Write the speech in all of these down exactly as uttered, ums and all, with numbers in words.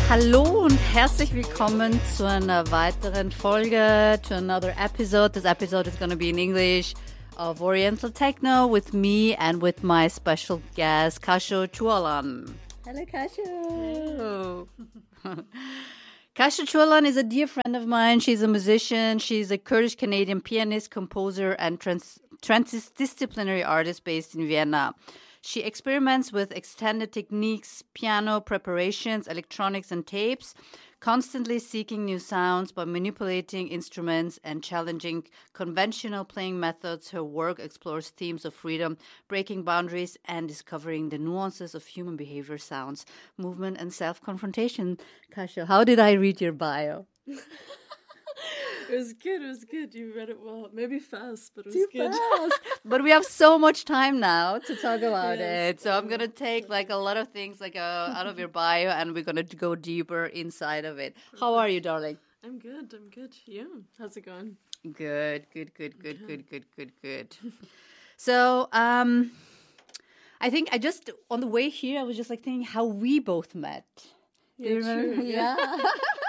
Hallo und herzlich willkommen zu einer weiteren Folge, to another episode. This episode is going to be in English of Oriental Techno with me and with my special guest, Kasia Chualan. Hello, Kasia. Kasia Chualan is a dear friend of mine. She's a musician. She's a Kurdish-Canadian pianist, composer, and trans- transdisciplinary artist based in Vienna. She experiments with extended techniques, piano preparations, electronics, and tapes, constantly seeking new sounds by manipulating instruments and challenging conventional playing methods. Her work explores themes of freedom, breaking boundaries, and discovering the nuances of human behavior, sounds, movement, and self-confrontation. Kasia, how did I read your bio? It was good, it was good. You read it well. Maybe fast, but it was Too good. Fast. But we have so much time now to talk about Yes. it. So I'm going to take like a lot of things like uh, out of your bio and we're going to go deeper inside of it. How are you, darling? I'm good, I'm good. Yeah, how's it going? Good, good, good, good, good, good, good, good. So um, I think I just, on the way here, I was just like thinking how we both met. Do Yeah, you remember? true, yeah. Yeah.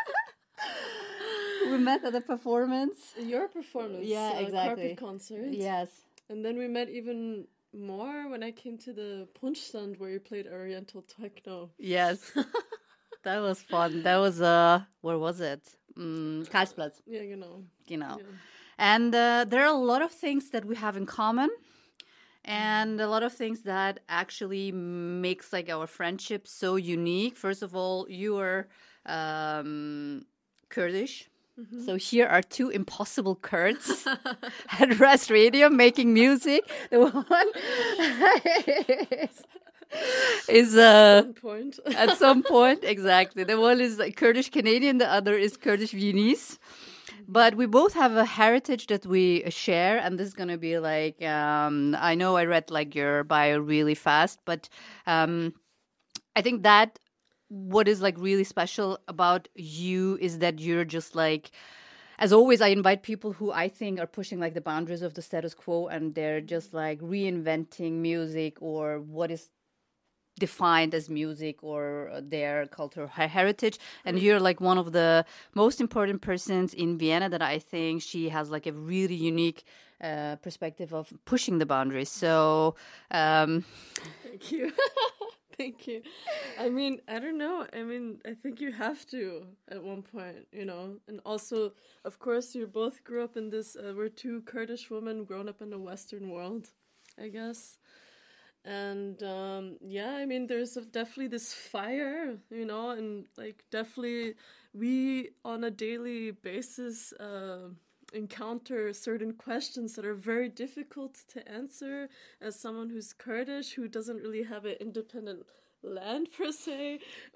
We met at a performance. Your performance. Yeah, uh, exactly. Carpet concert. Yes. And then we met even more when I came to the Punchstand where you played Oriental Techno. Yes. That was fun. That was, uh, where was it? Mm, Karlsplatz. Yeah, you know. Genau. Yeah. And uh, there are a lot of things that we have in common. And a lot of things that actually makes like our friendship so unique. First of all, you are um, Kurdish. Mm-hmm. So here are two impossible Kurds at Rest Radio making music. The one is uh, At some point. at some point, exactly. The one is like Kurdish Canadian, the other is Kurdish Viennese. But we both have a heritage that we share, and this is going to be like, um, I know I read like your bio really fast, but um, I think that what is like really special about you is that you're just like, as always, I invite people who I think are pushing like the boundaries of the status quo, and they're just like reinventing music or what is defined as music or their cultural heritage. And you're like one of the most important persons in Vienna that I think she has like a really unique uh, perspective of pushing the boundaries. So um, Thank you. Thank you. I mean, I don't know. I mean, I think you have to at one point, you know. And also, of course, you both grew up in this, uh, we're two Kurdish women grown up in the Western world, I guess. And um, yeah, I mean, there's a, definitely this fire, you know, and like definitely we on a daily basis uh, encounter certain questions that are very difficult to answer as someone who's Kurdish, who doesn't really have an independent land per se,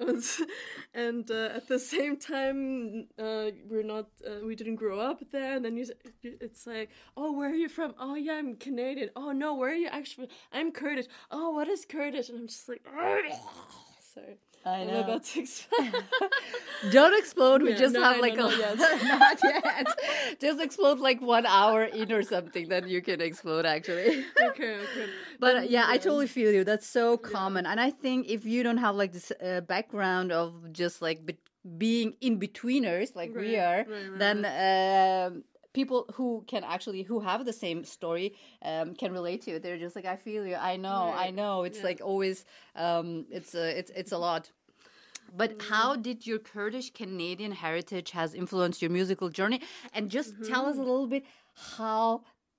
and uh, at the same time uh, we're not uh, we didn't grow up there, and then you it's like, oh, where are you from? Oh yeah, I'm Canadian. Oh no, where are you actually from? I'm Kurdish. Oh, what is Kurdish? And I'm just like, sorry, I know. I'm about to explode. Don't explode. We Yeah, just no, have I like know, a not yet. not yet. Just explode like one hour in or something. Then you can explode actually. Okay, okay. But uh, Um, yeah, I totally feel you. That's so common. And I think if you don't have like this uh, background of just like be- being in betweeners like we Right, are, right, right, then um people who can actually who have the same story um, can relate to it. They're just like, I feel you. I know. I Right, know. It's yeah. like always. Um, it's a it's it's a lot. But how did your Kurdish Canadian heritage has influenced your musical journey? And just tell us a little bit, how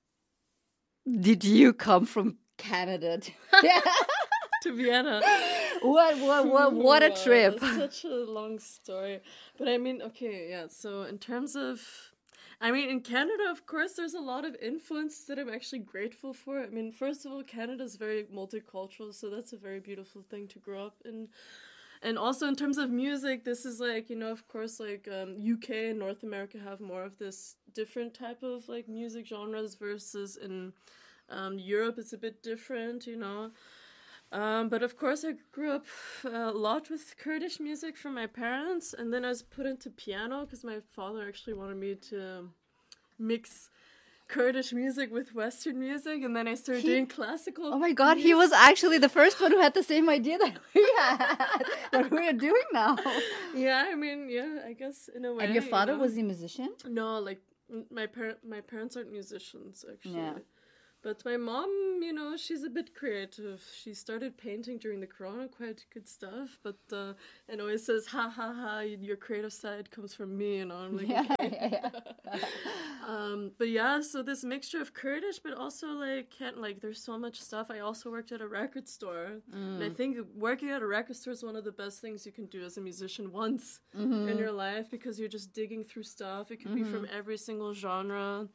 did you come from Canada to, To Vienna. what what what what a Wow, trip. that's such a long story. But I mean, okay, yeah, so in terms of, I mean, in Canada, of course, there's a lot of influence that I'm actually grateful for. I mean, first of all, Canada is very multicultural, so that's a very beautiful thing to grow up in. And also in terms of music, this is like, you know, of course, like um, U K and North America have more of this different type of like music genres versus in um, Europe it's a bit different, you know. Um, but of course, I grew up a lot with Kurdish music from my parents, and then I was put into piano because my father actually wanted me to mix Kurdish music with Western music, and then I started He- doing classical. Oh my God, he was actually the first one who had the same idea that we had, that we are doing now. Yeah, I mean, yeah, I guess in a way. And your father you know? was a musician? No, like m- my par- my parents aren't musicians actually. Yeah. But my mom, you know, she's a bit creative. She started painting during the corona, quite good stuff. But uh, and always says, "Ha ha ha! Your creative side comes from me," you know. I'm like, Yeah, okay. yeah, yeah. um, but yeah, so this mixture of Kurdish, but also like can't like. There's so much stuff. I also worked at a record store, and I think working at a record store is one of the best things you can do as a musician once Mm-hmm. in your life, because you're just digging through stuff. It could be from every single genre.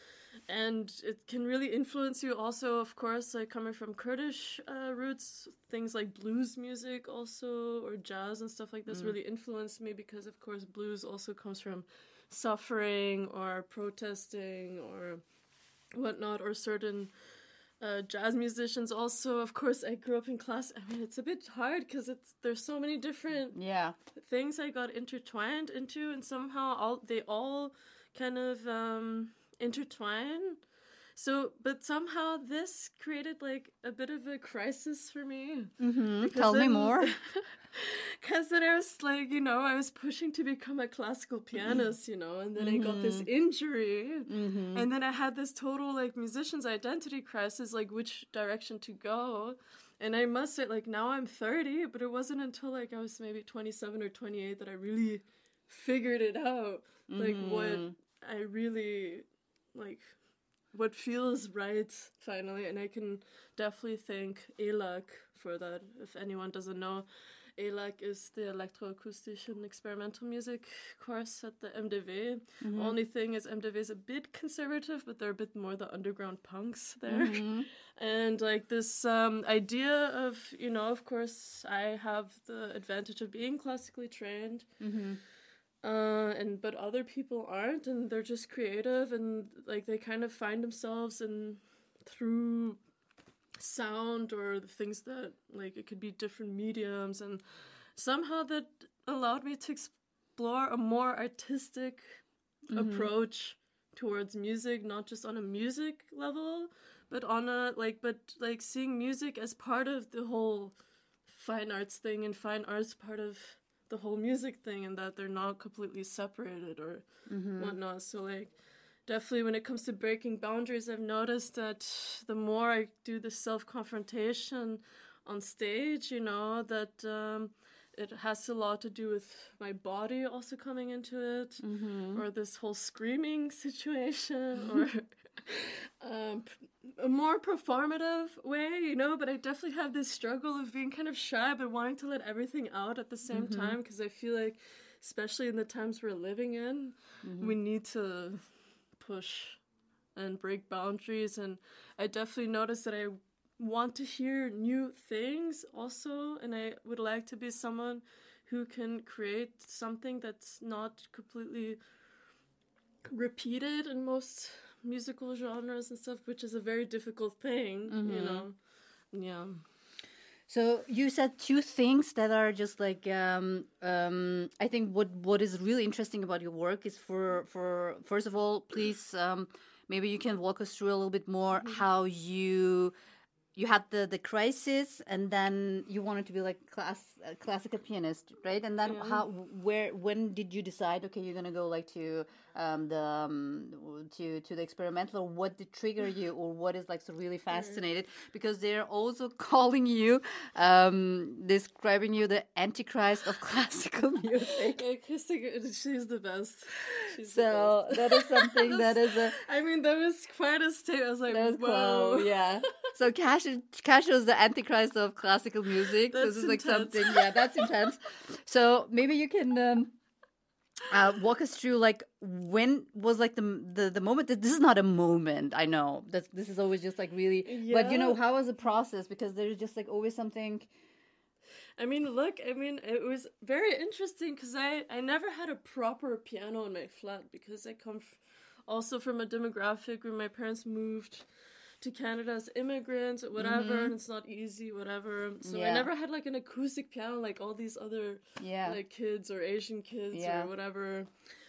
And it can really influence you also, of course, like coming from Kurdish uh, roots, things like blues music also, or jazz and stuff like this really influenced me, because, of course, blues also comes from suffering or protesting or whatnot, or certain uh, jazz musicians also. Of course, I grew up in class. I mean, it's a bit hard because it's there's so many different Yeah. things I got intertwined into, and somehow all they all kind of um, intertwine. So, but somehow this created like a bit of a crisis for me. Mm-hmm. Because Tell me then- more. Because then I was like, you know, I was pushing to become a classical pianist, you know, and then I got this injury. Mm-hmm. And then I had this total like musician's identity crisis, like which direction to go. And I must say, like, now I'm thirty, but it wasn't until like I was maybe twenty-seven or twenty-eight that I really figured it out. Like what I really like, what feels right finally. And I can definitely thank E L A C for that. If anyone doesn't know, E L A C is the electroacoustic and experimental music course at the M D V. Only thing is M D V is a bit conservative, but they're a bit more the underground punks there. And like this um, idea of, you know, of course, I have the advantage of being classically trained. Uh, and but other people aren't, and they're just creative, and like they kind of find themselves in through sound or the things that like it could be different mediums, and somehow that allowed me to explore a more artistic approach towards music, not just on a music level, but on a like but like seeing music as part of the whole fine arts thing, and fine arts part of the whole music thing, and that they're not completely separated or whatnot. So like definitely when it comes to breaking boundaries, I've noticed that the more I do the self-confrontation on stage, you know, that um, it has a lot to do with my body also coming into it, or this whole screaming situation, or um, a more performative way, you know, but I definitely have this struggle of being kind of shy but wanting to let everything out at the same time, because I feel like, especially in the times we're living in, we need to push and break boundaries. And I definitely noticed that I want to hear new things also, and I would like to be someone who can create something that's not completely repeated in most musical genres and stuff, which is a very difficult thing, you know. Yeah. So you said two things that are just like um, um, I think what what is really interesting about your work is for for first of all, please um, maybe you can walk us through a little bit more how you you had the, the crisis, and then you wanted to be like class a classical pianist, right? And then Yeah. how where when did you decide? Okay, you're gonna go like to um, the um, to to the experimental, or what did trigger you, or what is like so really fascinated? Because they're also calling you, um, describing you the antichrist of classical music. Yeah, Christy, she's the best. She's So the best. that is something that is a I mean, that was quite a statement. I was like, that was whoa. cool, yeah. So Cash, Cash is the antichrist of classical music. That's this is like intense. something, yeah, that's intense. So maybe you can um, uh, walk us through like when was like the the, the moment that this is not a moment. I know that this is always just like really, but you know, Yeah. how was the process? Because there's just like always something. I mean, look, I mean, it was very interesting because I, I never had a proper piano in my flat, because I come f- also from a demographic where my parents moved to Canada as immigrants or whatever, and it's not easy, whatever. So Yeah. I never had like an acoustic piano like all these other Yeah. like kids or Asian kids Yeah. or whatever.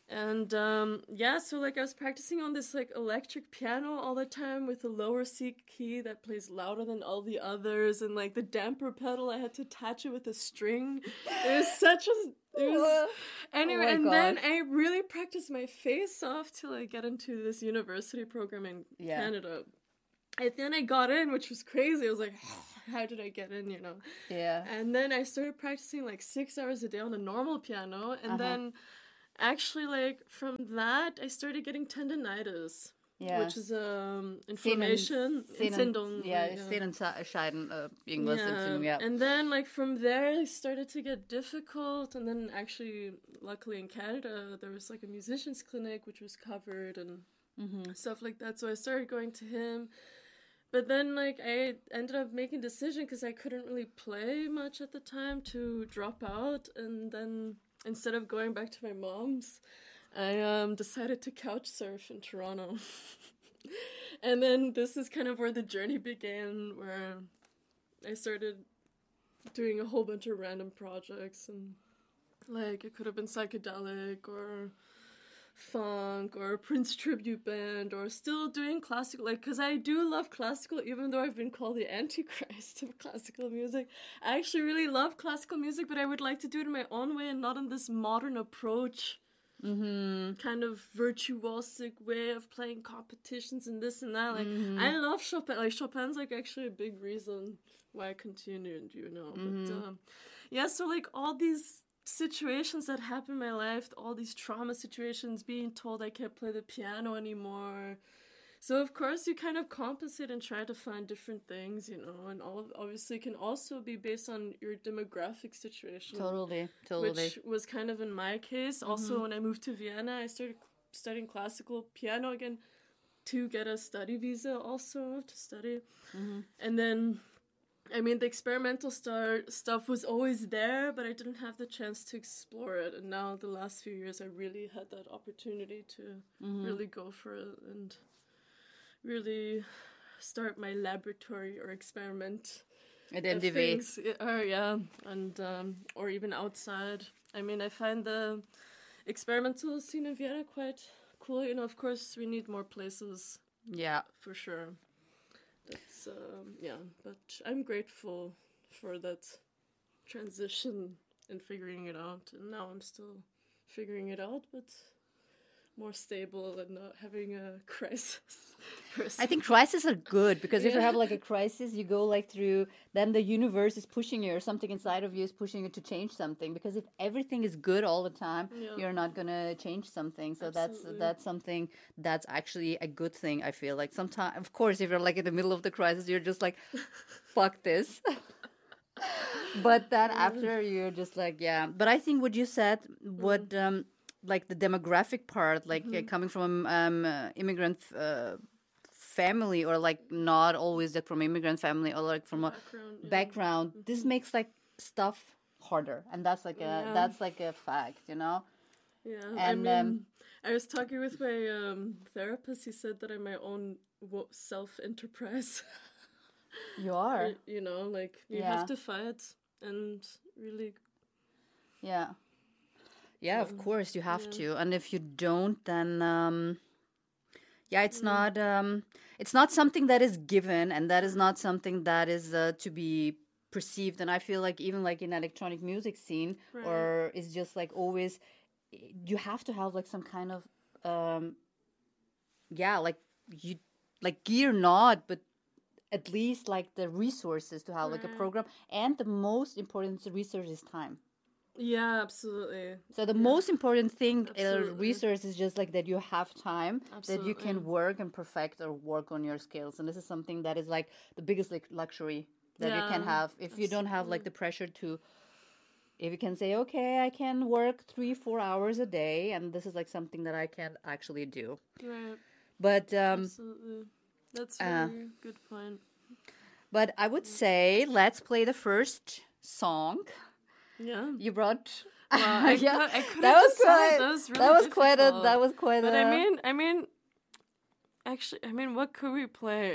And um, yeah, so like I was practicing on this like electric piano all the time with a lower C key that plays louder than all the others, and like the damper pedal, I had to attach it with a string. It was such a it was anyway, oh and gosh. then I really practiced my face off till I get into this university program in Yeah. Canada. And then I got in, which was crazy. I was like, how did I get in, you know? Yeah. And then I started practicing like six hours a day on a normal piano, and Uh-huh. then. Actually, like, from that, I started getting tendinitis, Ja. which is um, inflammation. Entzündung, ja, yeah. Sehnenscheiden, äh, irgendwas, Entzündung, ja. And then, like, from there, it started to get difficult. And then, actually, luckily in Canada, there was, like, a musician's clinic, which was covered and Mhm. stuff like that. So I started going to him. But then, like, I ended up making a decision because I couldn't really play much at the time to drop out. And then... instead of going back to my mom's, I um, decided to couch surf in Toronto. And then this is kind of where the journey began, where I started doing a whole bunch of random projects. And like, it could have been psychedelic or funk or a Prince tribute band, or still doing classical, like, because I do love classical, even though I've been called the antichrist of classical music. I actually really love classical music, but I would like to do it in my own way and not in this modern approach, Mm-hmm. kind of virtuosic way of playing competitions and this and that. Like, Mhm. I love Chopin. Like, Chopin's like actually a big reason why I continued, you know. Mhm. But um, yeah, so like all these situations that happen in my life, all these trauma situations, being told I can't play the piano anymore. So of course you kind of compensate and try to find different things, you know, and all obviously can also be based on your demographic situation. Totally, totally. Which was kind of in my case. Also, when I moved to Vienna, I started studying classical piano again to get a study visa also to study. Mhm. And then I mean, the experimental star stuff was always there, but I didn't have the chance to explore it. And now, the last few years, I really had that opportunity to Mhm. really go for it and really start my laboratory or experiment At of M D V. things. Or yeah, and um, or even outside. I mean, I find the experimental scene in Vienna quite cool. You know, of course, we need more places Yeah. for sure. That's um, yeah, but I'm grateful for that transition and figuring it out. And now I'm still figuring it out, but more stable and not having a crisis. per se. I think crises are good because if you Yeah. have like a crisis, you go like through, then the universe is pushing you or something inside of you is pushing you to change something. Because if everything is good all the time, Yeah. you're not going to change something. So Absolutely. that's that's something that's actually a good thing, I feel like. Sometimes, of course, if you're like in the middle of the crisis, you're just like, fuck this. But then after you're just like, yeah. But I think what you said, what um, like the demographic part, like uh, coming from um uh, immigrant uh, family, or like not always like from immigrant family, or like from a Background, yeah. background, this makes like stuff harder, and that's like a Yeah. that's like a fact, you know. Yeah, And, I um, mean, I was talking with my um, therapist. He said that I'm my own wo- self-enterprise. You are, You know, like, you Yeah. have to fight and really... yeah, yeah. Of course, you have yeah. to, and if you don't, then um, yeah, Mm. it's not um, it's not something that is given, and that is not something that is uh, to be perceived. And I feel like even like in electronic music scene, Right. or it's just like always, you have to have like some kind of um, yeah, like you like gear not, but at least like the resources to have like a Right. program, and the most important resource is time. Yeah, absolutely. So the most important thing, uh, Absolutely. resource, is just like that you have time, that you can Absolutely. work and perfect or work on your skills. And this is something that is like the biggest like luxury that you can Yeah, have if you don't have like the pressure to. If you can say, okay, I can work three, four hours a day, and this is like something that I can actually do. Right, But um, absolutely. That's a uh, very good point. but I would say let's play the first song. Yeah. You brought. Well, I, Yeah, cou- I couldn't that was decide. quite. That was really that was quite a. difficult. That was quite But a. I mean, I mean, actually, I mean, what could we play?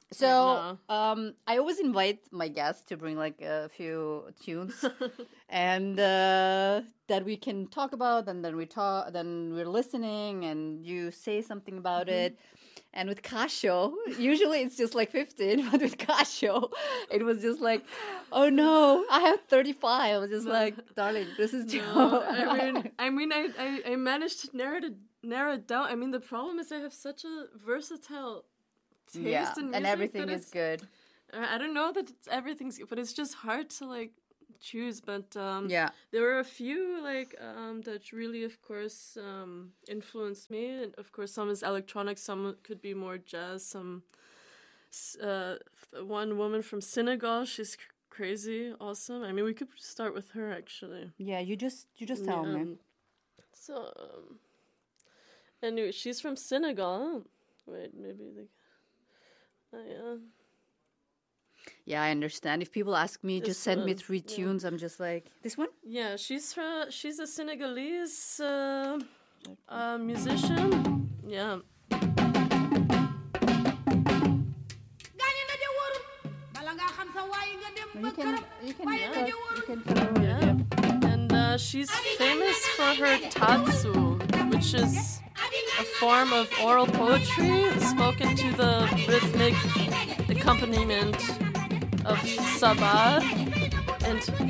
So um, I always invite my guests to bring like a few tunes, and uh, that we can talk about, and then we talk, then we're listening, and you say something about mm-hmm. it. And with Casio, usually it's just like fifteen, but with Casio, it was just like, oh no, I have thirty-five. I was just no. like, darling, this is too. No, I mean, I mean, I, I, I managed to narrow it, narrow it down. I mean, the problem is I have such a versatile taste yeah, in music, and everything is good. I don't know that it's, everything's good, but it's just hard to like choose. But um, yeah, there were a few like um, that really, of course, um, influenced me. And of course, some is electronic, some could be more jazz. Some uh, one woman from Senegal, she's cr- crazy, awesome. I mean, we could start with her actually. Yeah, you just you just tell yeah. me. So um, anyway, she's from Senegal. Wait, maybe like. Oh, yeah. Yeah, I understand. If people ask me, This just send me one, three yeah. tunes. I'm just like, this one? Yeah, she's from, she's a Senegalese uh, uh, musician. Yeah. You can, you can, Yeah. you can tell Yeah. And uh, she's famous for her tatsu, which is a form of oral poetry spoken to the rhythmic accompaniment of sabah. And